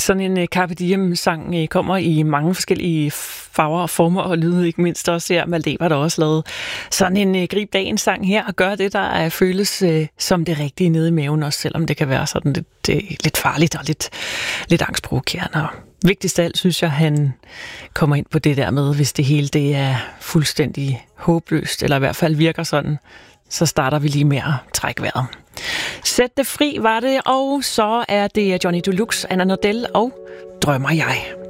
Sådan en Carpe Diem-sang kommer i mange forskellige farver og former og lyde, ikke mindst også her. Maldever der også lavet sådan en grib dagens-sang her og gør det, der føles som det rigtige nede i maven, også selvom det kan være sådan lidt farligt og lidt angstprovokerende. Og vigtigst af alt synes jeg, han kommer ind på det der med, hvis det hele det er fuldstændig håbløst, eller i hvert fald virker sådan, så starter vi lige med at trække vejret. Sæt det fri var det, og så er det Johnny Deluxe, Anna Nordell og Drømmer jeg.